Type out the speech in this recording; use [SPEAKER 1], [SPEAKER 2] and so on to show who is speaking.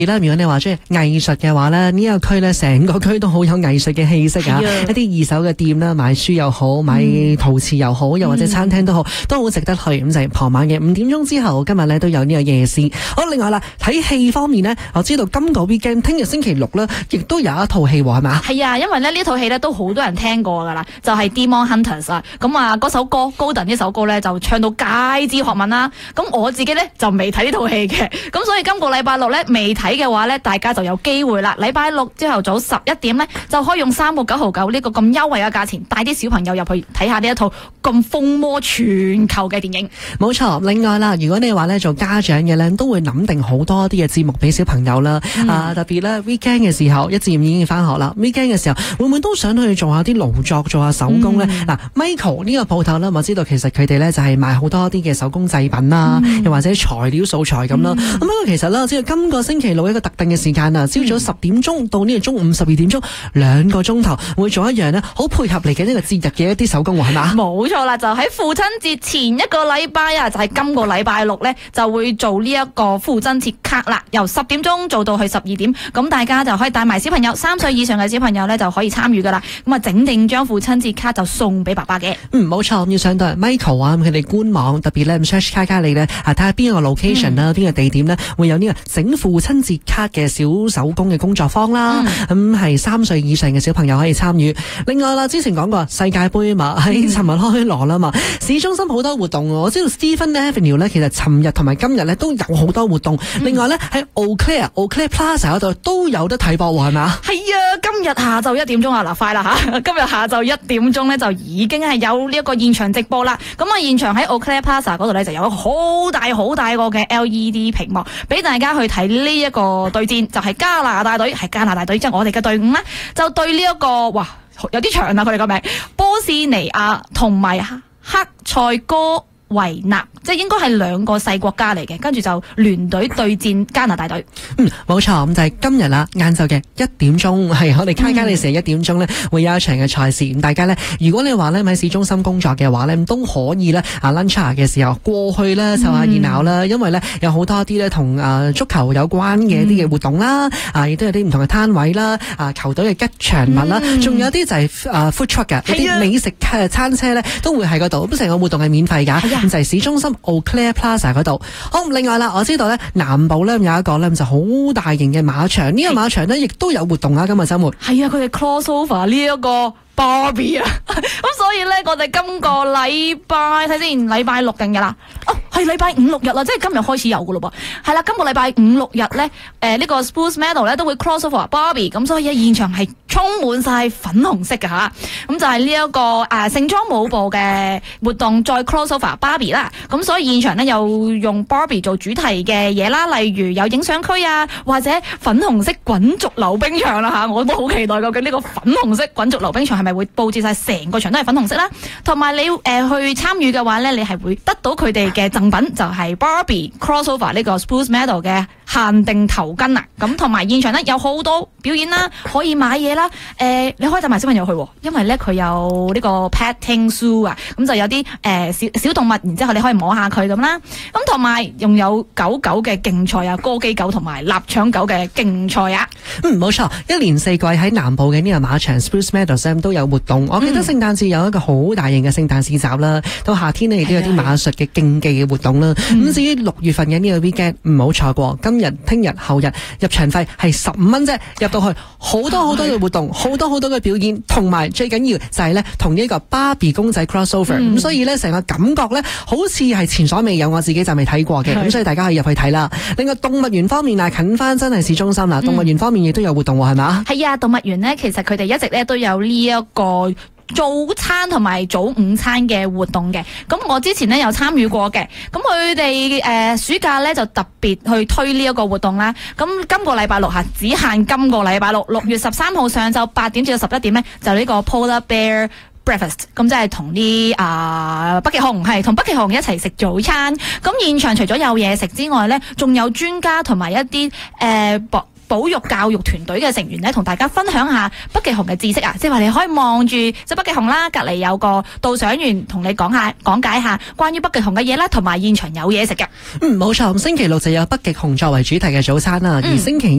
[SPEAKER 1] 啦，如果你話中意藝術嘅話咧，呢個區咧成個區都好有藝術嘅氣息啊！一啲二手嘅店啦，買書又好，買陶瓷又好，又或者餐廳都好，都好值得去。咁就係傍晚嘅5點鐘之後，今日咧都有呢個夜市。好，另外啦，睇戲方面呢，我知道今個 weekend 聽日星期六咧，亦都有一套戲係嘛？
[SPEAKER 2] 係啊，因為咧呢套戲咧都好多人聽過噶啦，就係 Demon Hunters 啊。咁啊，嗰首歌 Golden 呢首歌咧就唱到街知學問啦。咁我自己咧就未睇呢套戲嘅，咁所以今個禮拜六咧未睇嘅話咧，大家就有機會啦。禮拜六朝頭早11點咧，就可以用3個9.99呢個咁優惠嘅價錢，帶啲小朋友入去睇下呢一套咁風魔全球嘅電影。
[SPEAKER 1] 冇錯，另外啦，如果你話咧做家長嘅咧，都會諗定好多啲嘅節目俾小朋友啦。特別咧 weekend 嘅時候，1至5已經翻學啦。weekend 嘅時候，會唔會都想去做下啲勞作，做下手工咧？嗱，Michael 呢個鋪頭啦，我知道其實佢哋咧就係賣好多啲嘅手工製品啦，又或者材料素材咁啦。咁不過其實咧，我知道今個星期六一個特定嘅時間啊，朝早10點鐘到呢個中午12點鐘2個鐘頭，會做一樣呢好配合嚟嘅呢個節日嘅一啲手工係嘛？
[SPEAKER 2] 冇錯啦，就喺父親節前一個禮拜啊，就係今個禮拜六咧，就會做呢一個父親節卡啦，由10點鐘做到去12點，咁大家就可以帶埋小朋友3歲以上嘅小朋友咧就可以參與噶啦，咁啊整定張父親節卡就送俾爸爸嘅。
[SPEAKER 1] 冇錯，要上到 Michael 啊，佢哋官網特別咧 search 卡你咧睇下邊個 location 啦，邊個地點咧會有呢個整父親節卡嘅小手工嘅工作坊啦，咁係3歲以上嘅小朋友可以參與。另外啦，之前講過世界盃嘛，喺尋日開鑼啦嘛，市中心好多活動。我知道 Stephen Avenue 咧，其實尋日同埋今日咧都有好多活動。另外咧喺 Eau Claire Plaza 嗰度都有得睇波喎，係咪啊？係
[SPEAKER 2] 啊，今日下晝1點鐘啊，嗱快啦吓！今日下晝1點鐘咧就已經係有呢一個現場直播啦。咁啊，現場喺 Eau Claire Plaza 嗰度咧就有一個好大個嘅 LED 屏幕，俾大家去睇呢一個對戰，就係加拿大隊，即係我哋嘅隊伍咧，就對呢一個哇有啲長啊，佢哋個名波斯尼亞同埋黑塞哥維納，即係應該係2個細國家嚟嘅，跟住就聯隊對戰加拿大隊。
[SPEAKER 1] 冇錯，咁就係今日啦，晏晝嘅1點鐘，係我哋卡加利社1點鐘咧，會有一場嘅賽事。咁大家咧，如果你話咧喺市中心工作嘅話咧，都可以咧lunch hour 嘅時候過去咧湊下熱鬧啦。因為咧有好多啲咧同足球有關嘅一啲嘅活動啦，亦都有啲唔同嘅攤位啦，球隊嘅吉祥物啦，仲有啲就係food truck 嘅一啲美食餐車咧，都會喺嗰度。咁成個活動係免費㗎。咁就係市中心 Eau Claire Plaza 嗰度。好，另外啦，我知道咧南部咧有一個咧就好大型嘅馬場，呢個馬場咧亦都有活動啊。今日週末
[SPEAKER 2] 係啊，佢哋 crossover 呢一個 Barbie 啊，咁所以咧我哋今個禮拜睇先，禮拜6定日啦。係禮拜5、6日啦，即係今日開始有噶咯噃。係啦，今個禮拜5、6日咧，呢個 Spruce Meadow 咧都會 crossover Barbie，咁所以喺現場係充滿晒粉紅色嘅吓。咁就係呢一個盛裝舞步嘅活動，再 crossover Barbie 啦。咁所以現場咧又用 Barbie 做主題嘅嘢啦，例如有影相區啊，或者粉紅色滾軸溜冰場啦吓。我都好期待究竟呢個粉紅色滾軸溜冰場係咪會佈置晒成個場都係粉紅色啦？同埋你去參與嘅話咧，你係會得到佢哋嘅贈品，就係 Barbie crossover 呢個 Spruce Meadow 嘅限定頭巾啊！咁同埋現場咧有好多表演啦，可以買嘢啦。你可以帶埋小朋友去，因為咧佢有呢個 petting zoo 啊，咁就有啲小動物，然之後你可以摸下佢咁啦。咁同埋仲有狗嘅競賽啊，哥基狗同埋臘腸狗嘅競賽啊。
[SPEAKER 1] 冇錯，一年4季喺南部嘅呢個馬場 Spruce Meadows 都有活動。我記得聖誕節有一個好大型嘅聖誕市集啦，到夏天呢亦都有啲馬術嘅競技嘅活動啦。咁至於6月份嘅呢個 weekend 唔好錯過，今日、聽日、後日入場費係15蚊啫，入到去好多嘅活動，好多嘅表演，同埋最緊要就係咧同呢個芭比公仔 crossover。咁所以咧成個感覺咧好似係前所未有，我自己就未睇過嘅。咁所以大家可以入去睇啦。另外動物園方面近翻真係市中心啦，動物園方面亦都有活動係嘛？係
[SPEAKER 2] 啊，動物園咧其實佢哋一直咧都有呢一個早餐同埋早午餐嘅活動嘅，咁我之前咧有參與過嘅，咁佢哋暑假咧就特別去推呢一個活動啦。咁今個禮拜六只限今個禮拜六6月13號上晝8點至到11點咧，就呢個 Polar Bear Breakfast， 咁即係同啲北極熊同北極熊一齊食早餐。咁現場除咗有嘢食之外咧，仲有專家同埋一啲保育教育團隊嘅成員咧，同大家分享下北極熊嘅知識啊！即係話你可以望住隻北極熊啦，隔離有個導賞員同你講解下關於北極熊嘅嘢啦，同埋現場有嘢食嘅。
[SPEAKER 1] 冇錯，星期六就有北極熊作為主題嘅早餐啦，而星期